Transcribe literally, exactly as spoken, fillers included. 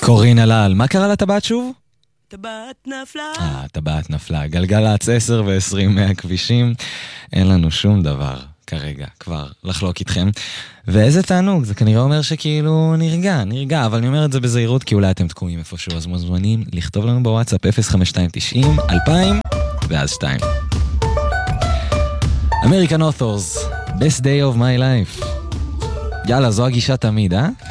קורין הלל, מה קרה לטבעת שוב? טבעת נפלה. אה, טבעת נפלה. גלגלצ עשר ועשרים מהכבישים. אין לנו שום דבר כרגע כבר לחלוק איתכם. ואיזה תענוג, זה כנראה אומר שכאילו נרגע, נרגע, אבל אני אומר את זה בזהירות כי אולי אתם תקועים איפשהו, אז מוזמנים לכתוב לנו בוואטסאפ אפס חמש שתיים תשעים אלפיים ואז שתיים. American Authors, Best Day of My Life. יאללה, זו הגישה תמיד, אה?